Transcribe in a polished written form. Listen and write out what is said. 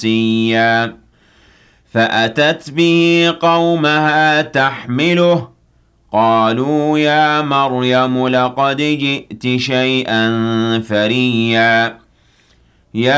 عِسِيًّا فأتت به قومها تحمله قالوا يا مريم لقد جئت شيئا فريا